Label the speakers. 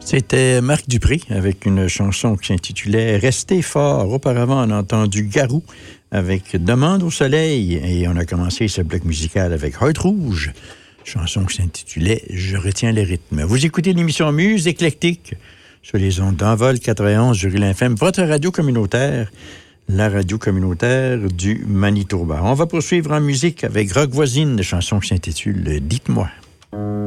Speaker 1: C'était Marc Dupré avec une chanson qui s'intitulait « Restez fort ». Auparavant, on a entendu Garou avec « Demande au soleil » et on a commencé ce bloc musical avec « Heart Rouge », chanson qui s'intitulait « Je retiens les rythmes ». Vous écoutez l'émission Muse éclectique sur les ondes d'Envol 91 du FM, votre radio communautaire, la radio communautaire du Manitoba. On va poursuivre en musique avec Rock Voisine, la chanson qui s'intitule « Dites-moi ».